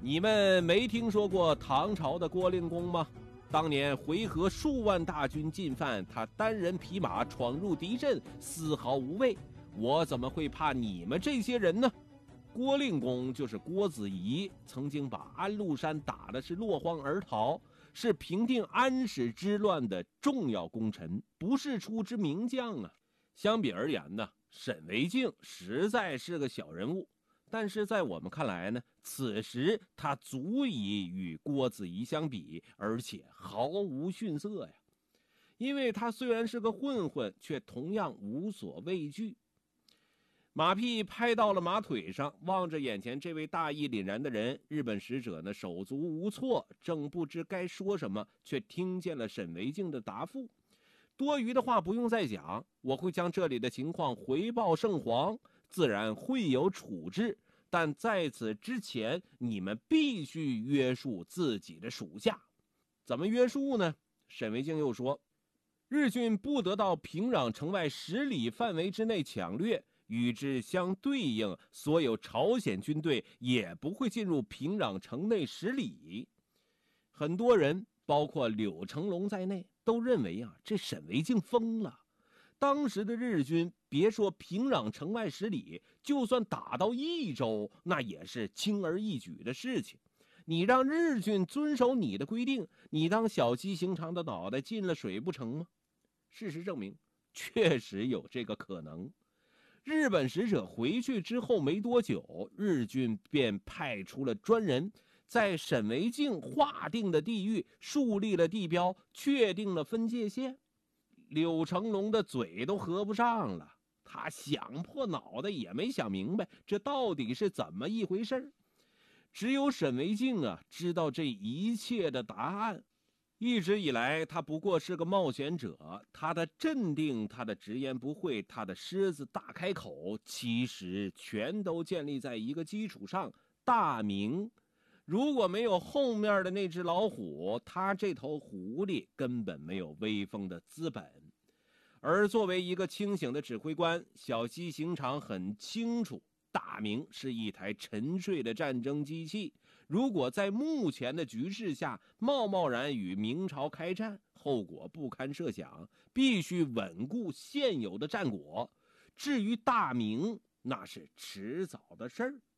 你们没听说过唐朝的郭令公吗？当年回纥数万大军进犯，他单人匹马闯入敌阵，丝毫无畏。我怎么会怕你们这些人呢？郭令公就是郭子仪，曾经把安禄山打的是落荒而逃，是平定安史之乱的重要功臣，不世出之名将啊。相比而言呢，沈惟敬实在是个小人物，但是在我们看来呢，此时他足以与郭子仪相比，而且毫无逊色呀。因为他虽然是个混混，却同样无所畏惧。马屁拍到了马腿上，望着眼前这位大义凛然的人，日本使者呢手足无措，正不知该说什么，却听见了沈惟敬的答复。多余的话不用再讲，我会将这里的情况回报圣皇，自然会有处置，但在此之前，你们必须约束自己的属下。怎么约束呢？沈惟敬又说，日军不得到平壤城外10里范围之内抢掠，与之相对应，所有朝鲜军队也不会进入平壤城内10里。很多人，包括柳成龙在内，都认为这沈惟敬疯了。当时的日军别说平壤城外10里，就算打到益州，那也是轻而易举的事情。你让日军遵守你的规定，你当小鸡行长的脑袋进了水不成吗？事实证明，确实有这个可能。日本使者回去之后没多久，日军便派出了专人，在沈惟敬划定的地域树立了地标，确定了分界线。柳成龙的嘴都合不上了，他想破脑袋也没想明白这到底是怎么一回事。只有沈惟敬知道这一切的答案。一直以来他不过是个冒险者，他的镇定，他的直言不讳，他的狮子大开口，其实全都建立在一个基础上，大明。如果没有后面的那只老虎，他这头狐狸根本没有威风的资本。而作为一个清醒的指挥官，小西行长很清楚，大明是一台沉睡的战争机器，如果在目前的局势下贸然与明朝开战，后果不堪设想，必须稳固现有的战果。至于大明，那是迟早的事儿。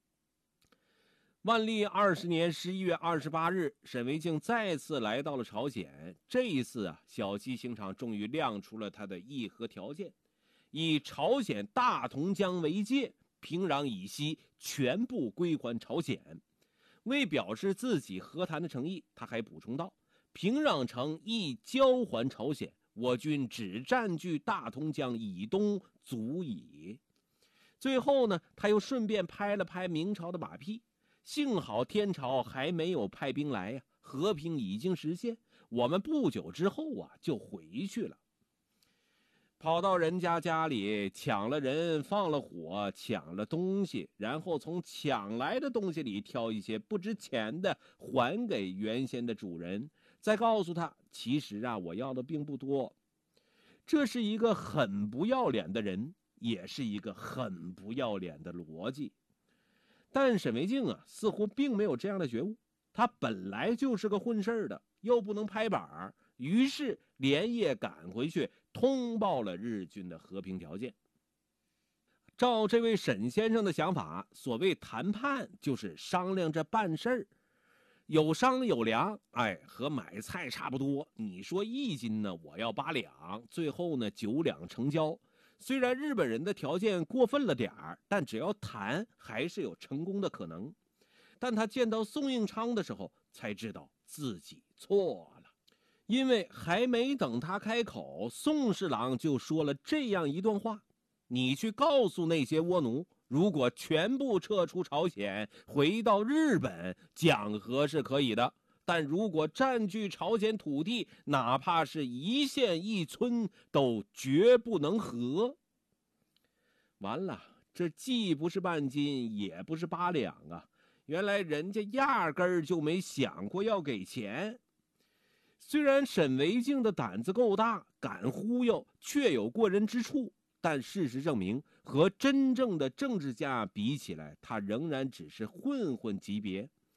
万历20年11月28日，沈惟敬再次来到了朝鲜。这一次小西行长终于亮出了他的议和条件，以朝鲜大同江为界，平壤以西全部归还朝鲜。为表示自己和谈的诚意，他还补充道，平壤城亦交还朝鲜，我军只占据大同江以东足矣。最后呢，他又顺便拍了拍明朝的马屁，幸好天朝还没有派兵来和平已经实现，我们不久之后就回去了。跑到人家家里抢了人，放了火，抢了东西，然后从抢来的东西里挑一些不值钱的还给原先的主人，再告诉他其实我要的并不多。这是一个很不要脸的人，也是一个很不要脸的逻辑。但沈惟敬似乎并没有这样的觉悟，他本来就是个混事的，又不能拍板，于是连夜赶回去通报了日军的和平条件。照这位沈先生的想法，所谓谈判就是商量着办事儿，有商有量，和买菜差不多。你说1斤呢，我要8两，最后呢9两成交。虽然日本人的条件过分了点儿，但只要谈，还是有成功的可能。但他见到宋应昌的时候，才知道自己错了，因为还没等他开口，宋侍郎就说了这样一段话：你去告诉那些倭奴，如果全部撤出朝鲜，回到日本讲和是可以的，但如果占据朝鲜土地，哪怕是一县一村，都绝不能和。完了，这既不是半斤，也不是8两原来人家压根儿就没想过要给钱。虽然沈惟敬的胆子够大，敢忽悠，确有过人之处，但事实证明，和真正的政治家比起来，他仍然只是混混级别。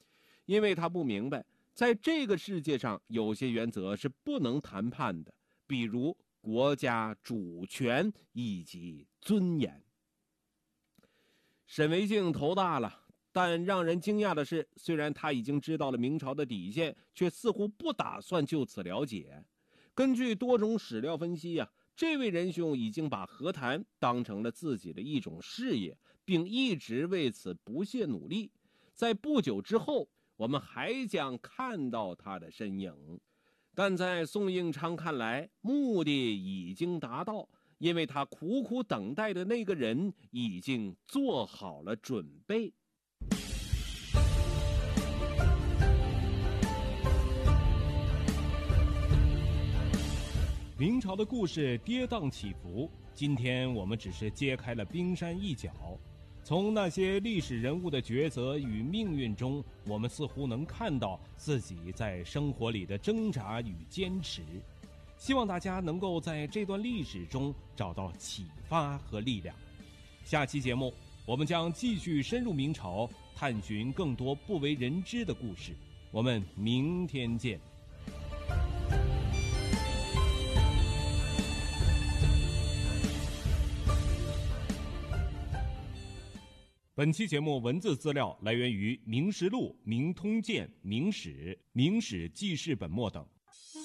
因为他不明白，在这个世界上有些原则是不能谈判的，比如国家主权以及尊严。沈惟敬头大了，但让人惊讶的是，虽然他已经知道了明朝的底线，却似乎不打算就此了解。根据多种史料分析这位仁兄已经把和谈当成了自己的一种事业，并一直为此不懈努力。在不久之后，我们还将看到他的身影。但在宋应昌看来，目的已经达到，因为他苦苦等待的那个人已经做好了准备。 明朝的故事跌宕起伏，今天我们只是揭开了冰山一角。从那些历史人物的抉择与命运中，我们似乎能看到自己在生活里的挣扎与坚持。希望大家能够在这段历史中找到启发和力量。下期节目，我们将继续深入明朝，探寻更多不为人知的故事。我们明天见。本期节目文字资料来源于《明实录》《明通鉴》《明史》《明史记事本末等。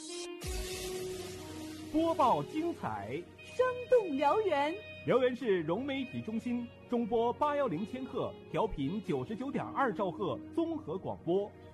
播报精彩， 生动辽源。 辽源市融媒体中心中波810千赫，调频99.2兆赫综合广播。